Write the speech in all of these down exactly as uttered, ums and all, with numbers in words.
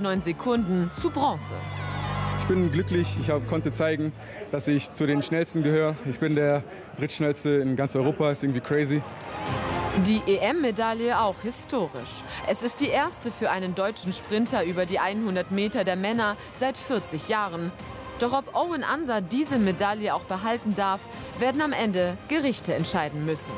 neun Sekunden zu Bronze. Ich bin glücklich, ich hab, konnte zeigen, dass ich zu den Schnellsten gehöre. Ich bin der drittschnellste in ganz Europa, ist irgendwie crazy. Die E M-Medaille auch historisch. Es ist die erste für einen deutschen Sprinter über die hundert Meter der Männer seit vierzig Jahren. Doch ob Owen Ansah diese Medaille auch behalten darf, werden am Ende Gerichte entscheiden müssen.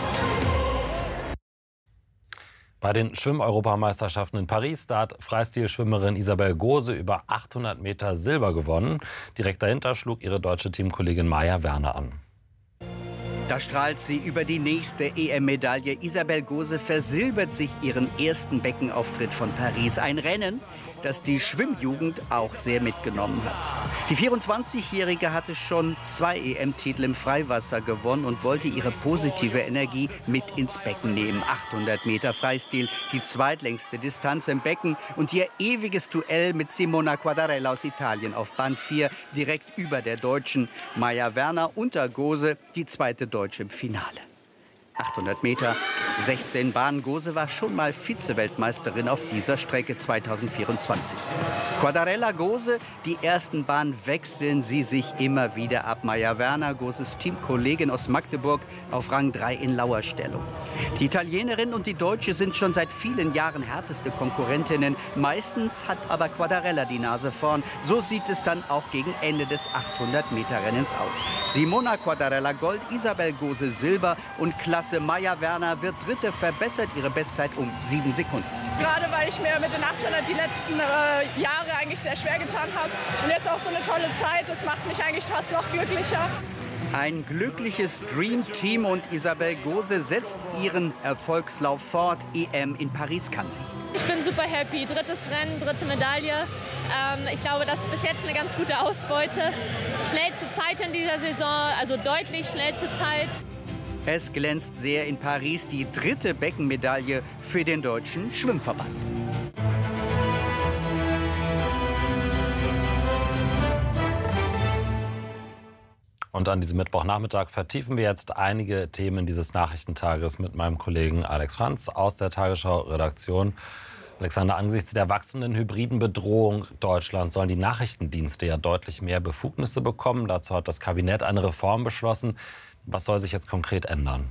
Bei den Schwimm-Europameisterschaften in Paris, da hat Freistilschwimmerin Isabel Gose über achthundert Meter Silber gewonnen. Direkt dahinter schlug ihre deutsche Teamkollegin Maja Werner an. Da strahlt sie über die nächste E M-Medaille. Isabel Gose versilbert sich ihren ersten Beckenauftritt von Paris. Ein Rennen, das die Schwimmjugend auch sehr mitgenommen hat. Die vierundzwanzigjährige hatte schon zwei E M-Titel im Freiwasser gewonnen und wollte ihre positive Energie mit ins Becken nehmen. achthundert Meter Freistil, die zweitlängste Distanz im Becken und ihr ewiges Duell mit Simona Quadarella aus Italien auf Bahn vier, direkt über der Deutschen. Maja Werner unter Gose, die zweite Deutsche im Finale. achthundert Meter, sechzehn Bahnen. Gose war schon mal Vize-Weltmeisterin auf dieser Strecke zweitausendvierundzwanzig. Quadarella, Gose, die ersten Bahnen wechseln sie sich immer wieder ab. Maja Werner, Goses Teamkollegin aus Magdeburg, auf Rang drei in Lauerstellung. Die Italienerin und die Deutsche sind schon seit vielen Jahren härteste Konkurrentinnen. Meistens hat aber Quadarella die Nase vorn. So sieht es dann auch gegen Ende des achthundert Meter Rennens aus. Simona Quadarella Gold, Isabel Gose Silber und Klasse Maja Werner wird Dritte, verbessert ihre Bestzeit um sieben Sekunden. Gerade weil ich mir mit den achthundert die letzten äh, Jahre eigentlich sehr schwer getan habe. Und jetzt auch so eine tolle Zeit, das macht mich eigentlich fast noch glücklicher. Ein glückliches Dream-Team und Isabel Gose setzt ihren Erfolgslauf fort. E M in Paris kann sie. Ich bin super happy. Drittes Rennen, dritte Medaille. Ähm, ich glaube, das ist bis jetzt eine ganz gute Ausbeute. Schnellste Zeit in dieser Saison, also deutlich schnellste Zeit. Es glänzt sehr in Paris, die dritte Beckenmedaille für den Deutschen Schwimmverband. Und an diesem Mittwochnachmittag vertiefen wir jetzt einige Themen dieses Nachrichtentages mit meinem Kollegen Alex Franz aus der Tagesschau-Redaktion. Alexander, angesichts der wachsenden hybriden Bedrohung Deutschlands sollen die Nachrichtendienste ja deutlich mehr Befugnisse bekommen. Dazu hat das Kabinett eine Reform beschlossen. Was soll sich jetzt konkret ändern?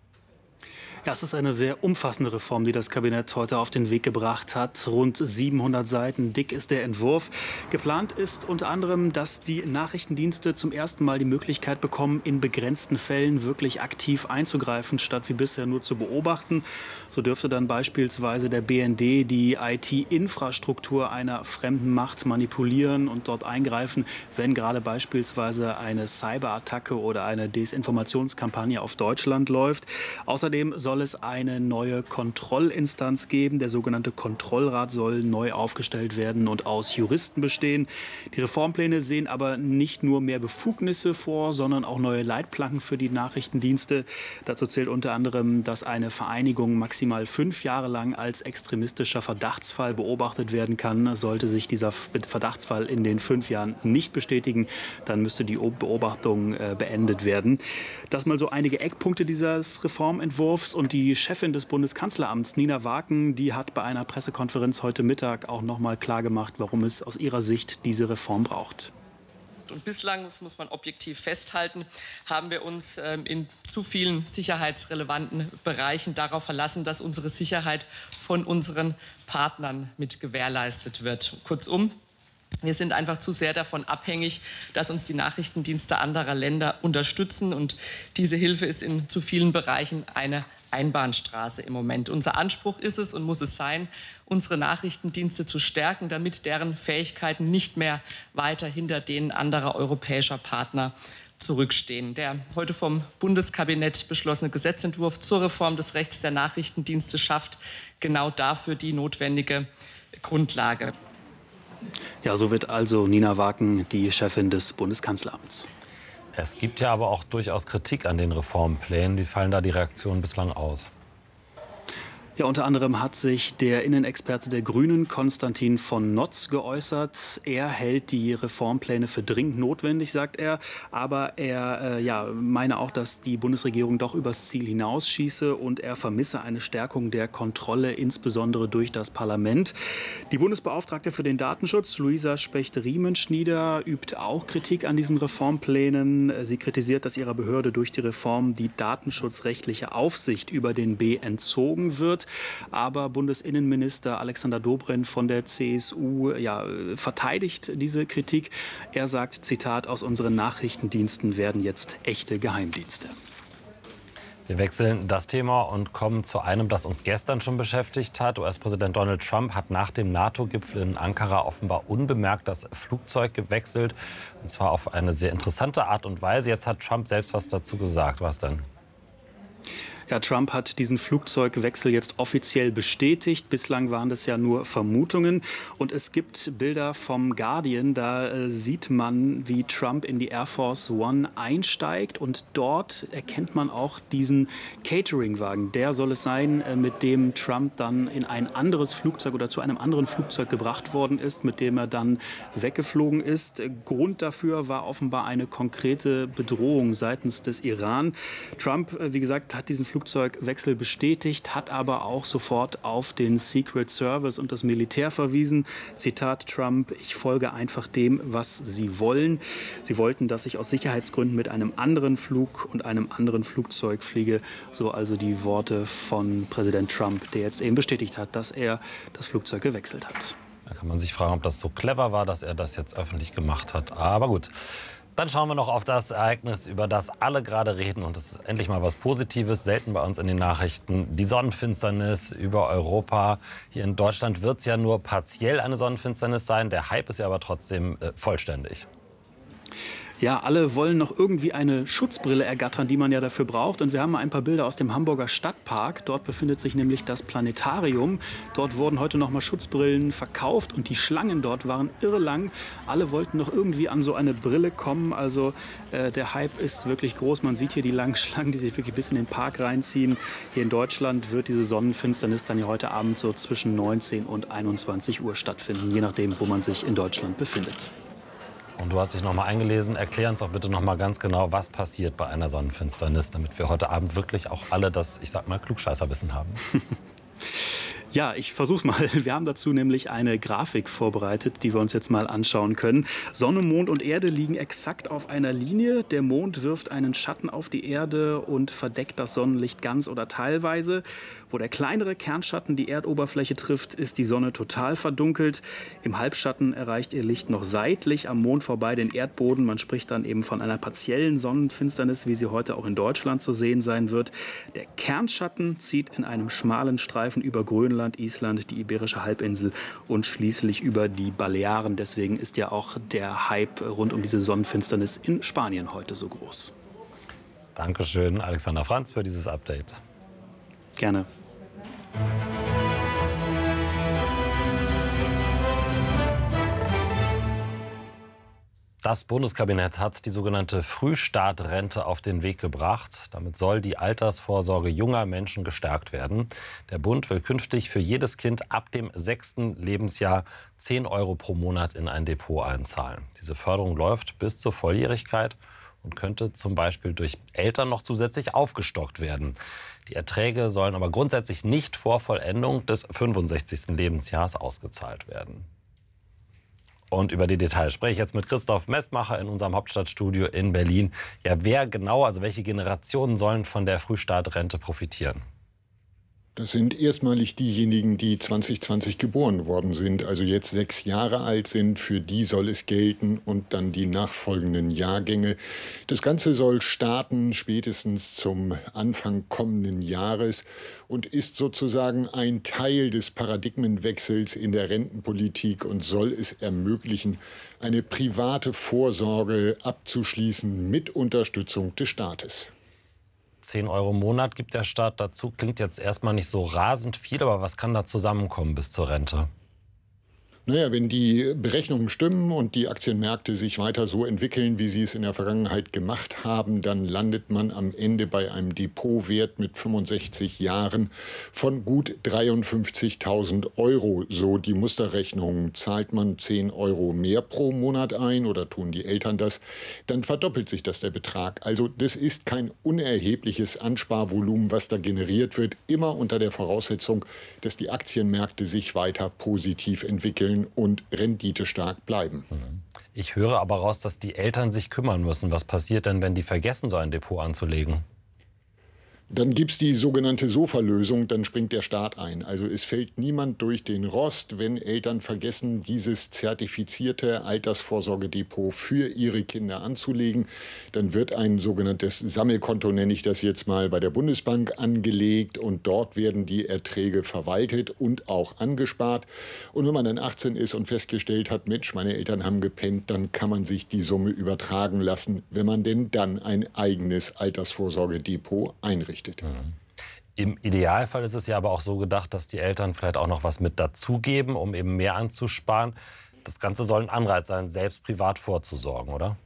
Ja, es ist eine sehr umfassende Reform, die das Kabinett heute auf den Weg gebracht hat. Rund siebenhundert Seiten dick ist der Entwurf. Geplant ist unter anderem, dass die Nachrichtendienste zum ersten Mal die Möglichkeit bekommen, in begrenzten Fällen wirklich aktiv einzugreifen, statt wie bisher nur zu beobachten. So dürfte dann beispielsweise der B N D die I T-Infrastruktur einer fremden Macht manipulieren und dort eingreifen, wenn gerade beispielsweise eine Cyberattacke oder eine Desinformationskampagne auf Deutschland läuft. Außerdem soll es eine neue Kontrollinstanz geben. Der sogenannte Kontrollrat soll neu aufgestellt werden und aus Juristen bestehen. Die Reformpläne sehen aber nicht nur mehr Befugnisse vor, sondern auch neue Leitplanken für die Nachrichtendienste. Dazu zählt unter anderem, dass eine Vereinigung maximal fünf Jahre lang als extremistischer Verdachtsfall beobachtet werden kann. Sollte sich dieser Verdachtsfall in den fünf Jahren nicht bestätigen, dann müsste die Beobachtung äh, beendet werden. Das mal so einige Eckpunkte dieses Reformentwurfs. Und die Chefin des Bundeskanzleramts, Nina Waken, die hat bei einer Pressekonferenz heute Mittag auch noch mal klargemacht, warum es aus ihrer Sicht diese Reform braucht. Und bislang, das muss man objektiv festhalten, haben wir uns ähm, in zu vielen sicherheitsrelevanten Bereichen darauf verlassen, dass unsere Sicherheit von unseren Partnern mit gewährleistet wird. Kurzum, wir sind einfach zu sehr davon abhängig, dass uns die Nachrichtendienste anderer Länder unterstützen. Und diese Hilfe ist in zu vielen Bereichen eine Einbahnstraße im Moment. Unser Anspruch ist es und muss es sein, unsere Nachrichtendienste zu stärken, damit deren Fähigkeiten nicht mehr weiter hinter denen anderer europäischer Partner zurückstehen. Der heute vom Bundeskabinett beschlossene Gesetzentwurf zur Reform des Rechts der Nachrichtendienste schafft genau dafür die notwendige Grundlage. Ja, so wird also Nina Waken die Chefin des Bundeskanzleramts. Es gibt ja aber auch durchaus Kritik an den Reformplänen. Wie fallen da die Reaktionen bislang aus? Ja, unter anderem hat sich der Innenexperte der Grünen, Konstantin von Notz, geäußert. Er hält die Reformpläne für dringend notwendig, sagt er. Aber er äh, ja, meine auch, dass die Bundesregierung doch übers Ziel hinausschieße und er vermisse eine Stärkung der Kontrolle, insbesondere durch das Parlament. Die Bundesbeauftragte für den Datenschutz, Luisa Specht-Riemenschnieder, übt auch Kritik an diesen Reformplänen. Sie kritisiert, dass ihrer Behörde durch die Reform die datenschutzrechtliche Aufsicht über den B entzogen wird. Aber Bundesinnenminister Alexander Dobrindt von der C S U ja, verteidigt diese Kritik. Er sagt, Zitat, aus unseren Nachrichtendiensten werden jetzt echte Geheimdienste. Wir wechseln das Thema und kommen zu einem, das uns gestern schon beschäftigt hat. U S-Präsident Donald Trump hat nach dem NATO-Gipfel in Ankara offenbar unbemerkt das Flugzeug gewechselt. Und zwar auf eine sehr interessante Art und Weise. Jetzt hat Trump selbst was dazu gesagt. Was denn? Ja, Trump hat diesen Flugzeugwechsel jetzt offiziell bestätigt. Bislang waren das ja nur Vermutungen. Und es gibt Bilder vom Guardian, da äh, sieht man, wie Trump in die Air Force One einsteigt. Und dort erkennt man auch diesen Cateringwagen. Der soll es sein, äh, mit dem Trump dann in ein anderes Flugzeug oder zu einem anderen Flugzeug gebracht worden ist, mit dem er dann weggeflogen ist. Grund dafür war offenbar eine konkrete Bedrohung seitens des Iran. Trump, äh, wie gesagt, hat diesen Flugzeug Flugzeugwechsel bestätigt, hat aber auch sofort auf den Secret Service und das Militär verwiesen. Zitat Trump, ich folge einfach dem, was Sie wollen. Sie wollten, dass ich aus Sicherheitsgründen mit einem anderen Flug und einem anderen Flugzeug fliege. So also die Worte von Präsident Trump, der jetzt eben bestätigt hat, dass er das Flugzeug gewechselt hat. Da kann man sich fragen, ob das so clever war, dass er das jetzt öffentlich gemacht hat. Aber gut. Dann schauen wir noch auf das Ereignis, über das alle gerade reden. Und das ist endlich mal was Positives, selten bei uns in den Nachrichten. Die Sonnenfinsternis über Europa. Hier in Deutschland wird es ja nur partiell eine Sonnenfinsternis sein. Der Hype ist ja aber trotzdem äh, vollständig. Ja, alle wollen noch irgendwie eine Schutzbrille ergattern, die man ja dafür braucht. Und wir haben mal ein paar Bilder aus dem Hamburger Stadtpark. Dort befindet sich nämlich das Planetarium. Dort wurden heute noch mal Schutzbrillen verkauft und die Schlangen dort waren irrelang. Alle wollten noch irgendwie an so eine Brille kommen. Also äh, der Hype ist wirklich groß. Man sieht hier die langen Schlangen, die sich wirklich bis in den Park reinziehen. Hier in Deutschland wird diese Sonnenfinsternis dann ja heute Abend so zwischen neunzehn und einundzwanzig Uhr stattfinden, je nachdem, wo man sich in Deutschland befindet. Und du hast dich noch mal eingelesen. Erklär uns doch bitte noch mal ganz genau, was passiert bei einer Sonnenfinsternis, damit wir heute Abend wirklich auch alle das, ich sag mal, Klugscheißerwissen haben. Ja, ich versuch's mal. Wir haben dazu nämlich eine Grafik vorbereitet, die wir uns jetzt mal anschauen können. Sonne, Mond und Erde liegen exakt auf einer Linie. Der Mond wirft einen Schatten auf die Erde und verdeckt das Sonnenlicht ganz oder teilweise. Wo der kleinere Kernschatten die Erdoberfläche trifft, ist die Sonne total verdunkelt. Im Halbschatten erreicht ihr Licht noch seitlich am Mond vorbei den Erdboden. Man spricht dann eben von einer partiellen Sonnenfinsternis, wie sie heute auch in Deutschland zu sehen sein wird. Der Kernschatten zieht in einem schmalen Streifen über Grönland, Island, die Iberische Halbinsel und schließlich über die Balearen. Deswegen ist ja auch der Hype rund um diese Sonnenfinsternis in Spanien heute so groß. Dankeschön, Alexander Franz, für dieses Update. Gerne. Das Bundeskabinett hat die sogenannte Frühstartrente auf den Weg gebracht. Damit soll die Altersvorsorge junger Menschen gestärkt werden. Der Bund will künftig für jedes Kind ab dem sechsten Lebensjahr zehn Euro pro Monat in ein Depot einzahlen. Diese Förderung läuft bis zur Volljährigkeit und könnte zum Beispiel durch Eltern noch zusätzlich aufgestockt werden. Die Erträge sollen aber grundsätzlich nicht vor Vollendung des fünfundsechzigsten Lebensjahres ausgezahlt werden. Und über die Details spreche ich jetzt mit Christoph Mestmacher in unserem Hauptstadtstudio in Berlin. Ja, wer genau, also welche Generationen sollen von der Frühstartrente profitieren? Das sind erstmalig diejenigen, die zwanzig zwanzig geboren worden sind, also jetzt sechs Jahre alt sind. Für die soll es gelten und dann die nachfolgenden Jahrgänge. Das Ganze soll starten spätestens zum Anfang kommenden Jahres und ist sozusagen ein Teil des Paradigmenwechsels in der Rentenpolitik und soll es ermöglichen, eine private Vorsorge abzuschließen mit Unterstützung des Staates. zehn Euro im Monat gibt der Staat dazu. Klingt jetzt erstmal nicht so rasend viel, aber was kann da zusammenkommen bis zur Rente? Naja, wenn die Berechnungen stimmen und die Aktienmärkte sich weiter so entwickeln, wie sie es in der Vergangenheit gemacht haben, dann landet man am Ende bei einem Depotwert mit fünfundsechzig Jahren von gut dreiundfünfzigtausend Euro. So die Musterrechnung. Zahlt man zehn Euro mehr pro Monat ein oder tun die Eltern das, dann verdoppelt sich das der Betrag. Also das ist kein unerhebliches Ansparvolumen, was da generiert wird, immer unter der Voraussetzung, dass die Aktienmärkte sich weiter positiv entwickeln und renditestark bleiben. Ich höre aber raus, dass die Eltern sich kümmern müssen. Was passiert denn, wenn die vergessen, so ein Depot anzulegen? Dann gibt es die sogenannte Sofa-Lösung, dann springt der Staat ein. Also es fällt niemand durch den Rost, wenn Eltern vergessen, dieses zertifizierte Altersvorsorgedepot für ihre Kinder anzulegen. Dann wird ein sogenanntes Sammelkonto, nenne ich das jetzt mal, bei der Bundesbank angelegt und dort werden die Erträge verwaltet und auch angespart. Und wenn man dann achtzehn ist und festgestellt hat, Mensch, meine Eltern haben gepennt, dann kann man sich die Summe übertragen lassen, wenn man denn dann ein eigenes Altersvorsorgedepot einrichtet. Mhm. Im Idealfall ist es ja aber auch so gedacht, dass die Eltern vielleicht auch noch was mit dazugeben, um eben mehr anzusparen. Das Ganze soll ein Anreiz sein, selbst privat vorzusorgen, oder?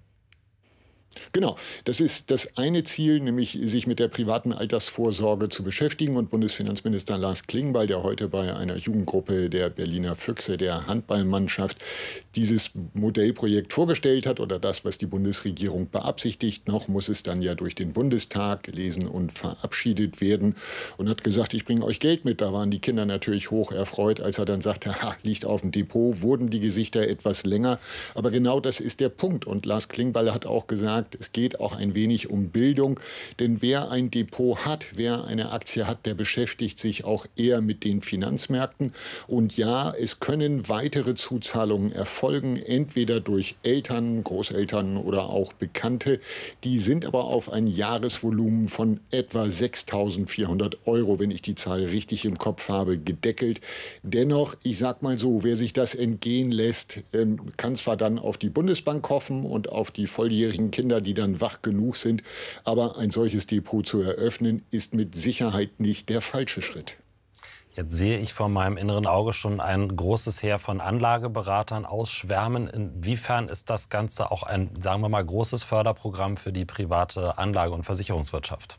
Genau, das ist das eine Ziel, nämlich sich mit der privaten Altersvorsorge zu beschäftigen. Und Bundesfinanzminister Lars Klingbeil, der heute bei einer Jugendgruppe der Berliner Füchse, der Handballmannschaft, dieses Modellprojekt vorgestellt hat oder das, was die Bundesregierung beabsichtigt. Noch muss es dann ja durch den Bundestag gelesen und verabschiedet werden. Und hat gesagt, ich bringe euch Geld mit. Da waren die Kinder natürlich hoch erfreut, als er dann sagte, ha, liegt auf dem Depot, wurden die Gesichter etwas länger. Aber genau das ist der Punkt. Und Lars Klingbeil hat auch gesagt, es geht auch ein wenig um Bildung, denn wer ein Depot hat, wer eine Aktie hat, der beschäftigt sich auch eher mit den Finanzmärkten. Und ja, es können weitere Zuzahlungen erfolgen, entweder durch Eltern, Großeltern oder auch Bekannte. Die sind aber auf ein Jahresvolumen von etwa sechstausendvierhundert Euro, wenn ich die Zahl richtig im Kopf habe, gedeckelt. Dennoch, ich sag mal so, wer sich das entgehen lässt, kann zwar dann auf die Bundesbank hoffen und auf die volljährigen Kinder, die dann wach genug sind. Aber ein solches Depot zu eröffnen, ist mit Sicherheit nicht der falsche Schritt. Jetzt sehe ich vor meinem inneren Auge schon ein großes Heer von Anlageberatern ausschwärmen. Inwiefern ist das Ganze auch ein, sagen wir mal, großes Förderprogramm für die private Anlage- und Versicherungswirtschaft?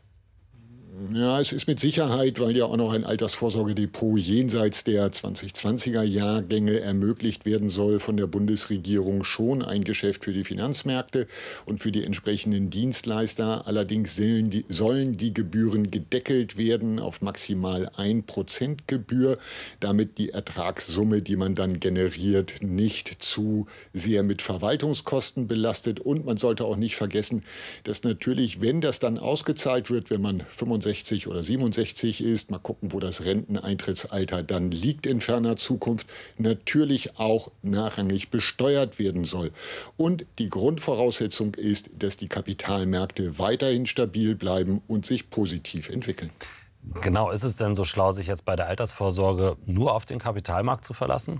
Ja, es ist mit Sicherheit, weil ja auch noch ein Altersvorsorgedepot jenseits der zweitausendzwanziger Jahrgänge ermöglicht werden soll von der Bundesregierung, schon ein Geschäft für die Finanzmärkte und für die entsprechenden Dienstleister. Allerdings sollen die, sollen die Gebühren gedeckelt werden auf maximal ein Prozent Gebühr, damit die Ertragssumme, die man dann generiert, nicht zu sehr mit Verwaltungskosten belastet. Und man sollte auch nicht vergessen, dass natürlich, wenn das dann ausgezahlt wird, wenn man fünfundsechzig oder siebenundsechzig ist, mal gucken, wo das Renteneintrittsalter dann liegt in ferner Zukunft, natürlich auch nachrangig besteuert werden soll. Und die Grundvoraussetzung ist, dass die Kapitalmärkte weiterhin stabil bleiben und sich positiv entwickeln. Genau, ist es denn so schlau, sich jetzt bei der Altersvorsorge nur auf den Kapitalmarkt zu verlassen?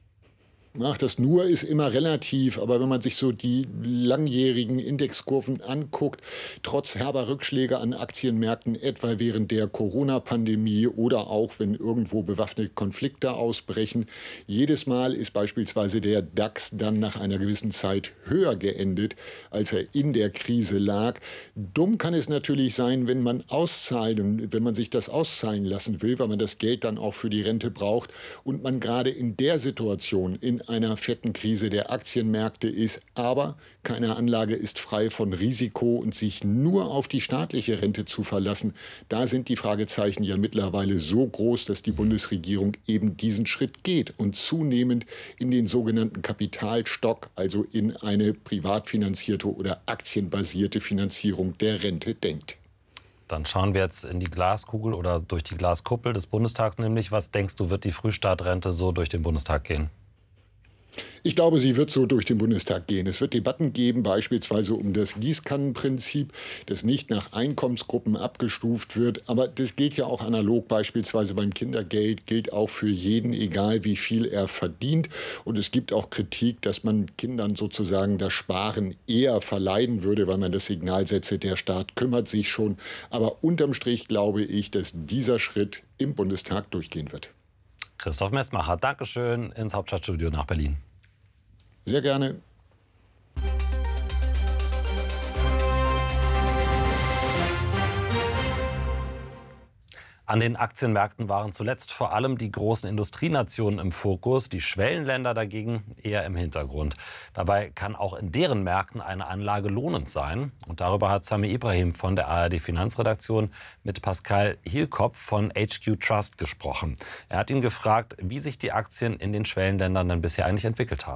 Ach, das nur ist immer relativ, aber wenn man sich so die langjährigen Indexkurven anguckt, trotz herber Rückschläge an Aktienmärkten, etwa während der Corona-Pandemie oder auch wenn irgendwo bewaffnete Konflikte ausbrechen, jedes Mal ist beispielsweise der DAX dann nach einer gewissen Zeit höher geendet, als er in der Krise lag. Dumm kann es natürlich sein, wenn man auszahlen, wenn man sich das auszahlen lassen will, weil man das Geld dann auch für die Rente braucht und man gerade in der Situation in einer fetten Krise der Aktienmärkte ist. Aber keine Anlage ist frei von Risiko und sich nur auf die staatliche Rente zu verlassen, da sind die Fragezeichen ja mittlerweile so groß, dass die Bundesregierung eben diesen Schritt geht und zunehmend in den sogenannten Kapitalstock, also in eine privat finanzierte oder aktienbasierte Finanzierung der Rente denkt. Dann schauen wir jetzt in die Glaskugel oder durch die Glaskuppel des Bundestags nämlich. Was denkst du, wird die Frühstartrente so durch den Bundestag gehen? Ich glaube, sie wird so durch den Bundestag gehen. Es wird Debatten geben, beispielsweise um das Gießkannenprinzip, das nicht nach Einkommensgruppen abgestuft wird. Aber das gilt ja auch analog, beispielsweise beim Kindergeld, gilt auch für jeden, egal wie viel er verdient. Und es gibt auch Kritik, dass man Kindern sozusagen das Sparen eher verleiden würde, weil man das Signal setze, der Staat kümmert sich schon. Aber unterm Strich glaube ich, dass dieser Schritt im Bundestag durchgehen wird. Christoph Messmacher, Dankeschön ins Hauptstadtstudio nach Berlin. Sehr gerne. An den Aktienmärkten waren zuletzt vor allem die großen Industrienationen im Fokus, die Schwellenländer dagegen eher im Hintergrund. Dabei kann auch in deren Märkten eine Anlage lohnend sein. Und darüber hat Sami Ibrahim von der A R D Finanzredaktion mit Pascal Hielkopf von H Q Trust gesprochen. Er hat ihn gefragt, wie sich die Aktien in den Schwellenländern dann bisher eigentlich entwickelt haben.